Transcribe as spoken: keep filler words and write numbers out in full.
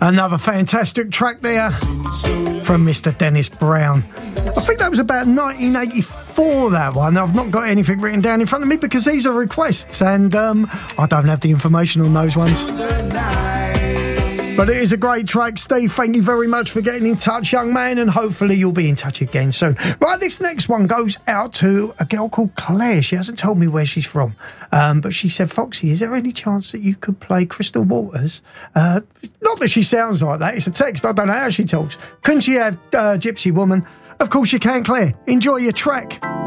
Another fantastic track there from Mister Dennis Brown. I think that was about nineteen eighty-four, that one. I've not got anything written down in front of me because these are requests and um, I don't have the information on those ones. But it is a great track. Steve, thank you very much for getting in touch, young man, and hopefully you'll be in touch again soon. Right, this next one goes out to a girl called Claire. She hasn't told me where she's from, um, but she said, Foxy, is there any chance that you could play Crystal Waters? Uh, not that she sounds like that. It's a text. I don't know how she talks. Couldn't she have uh, Gypsy Woman? Of course you can, Claire. Enjoy your track.